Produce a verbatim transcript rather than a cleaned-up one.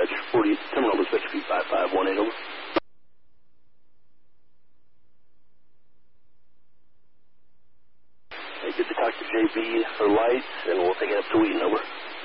Dispatch, forty, terminal dispatch, P five five one eight, over. Hey, good to talk to J B for lights, and we'll take it up to Wheaton, over.